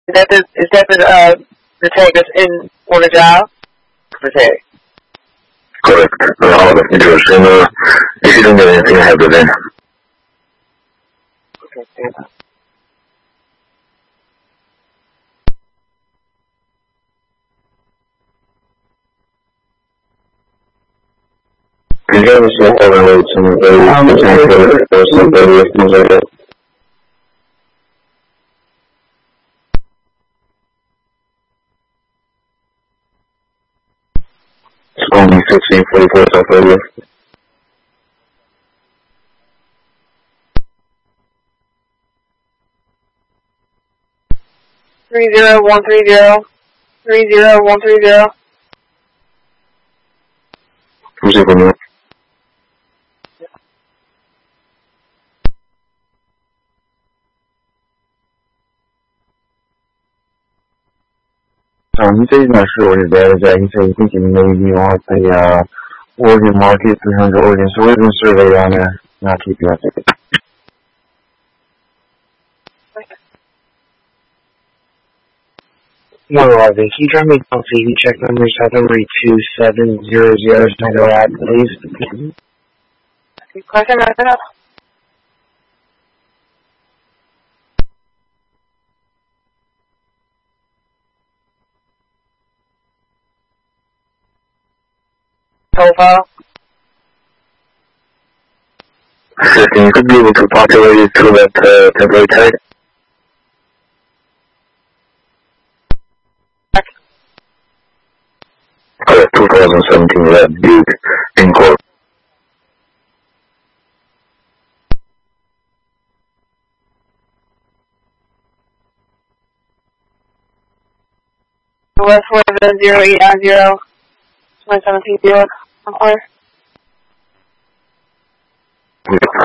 the tag that's in on the job? The tag. Correct. All the features. And if you don't get anything, I have the VIN. Okay. You guys are having rates and things like that. It's only 1644 South Radio. 30130. 30130. Who's it from? He said he's not sure what his dad is at. He said he's thinking maybe he wants a Oregon market, 300 Oregon. So we're going to survey down there, and I'll keep you updated. No, can you drop me a CV check number 7327000 to go at, please? Question right now? Profile? Assisting, you could be able to populate it through that temporary tag. Correct, 2017 Red Buick in court. West 470 2017 Buick. I'm clear.